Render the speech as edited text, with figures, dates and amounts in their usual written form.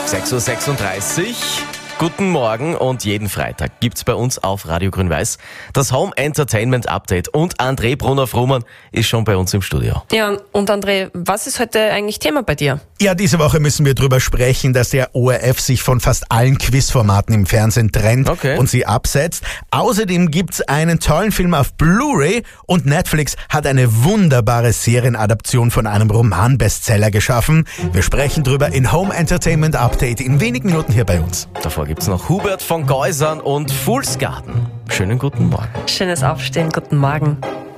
6:36 Uhr. Guten Morgen und jeden Freitag gibt's bei uns auf Radio Grün-Weiß das Home Entertainment Update und André Brunner-Frumann ist schon bei uns im Studio. Ja, und André, was ist heute eigentlich Thema bei dir? Ja, diese Woche müssen wir drüber sprechen, dass der ORF sich von fast allen Quizformaten im Fernsehen trennt und sie absetzt. Außerdem gibt's einen tollen Film auf Blu-ray und Netflix hat eine wunderbare Serienadaption von einem Roman-Bestseller geschaffen. Wir sprechen drüber in Home Entertainment Update in wenigen Minuten hier bei uns. Davor gibt's noch Hubert von Geusern und Fool's Garden. Schönen guten Morgen. Schönes Aufstehen, guten Morgen.